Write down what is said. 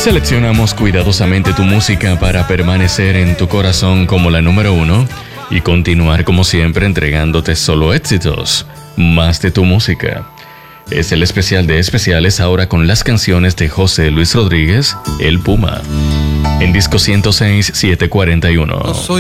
Seleccionamos cuidadosamente tu música para permanecer en tu corazón como la número uno y continuar como siempre entregándote solo éxitos, más de tu música. Es el especial de especiales ahora con las canciones de José Luis Rodríguez, El Puma, en disco 106-741.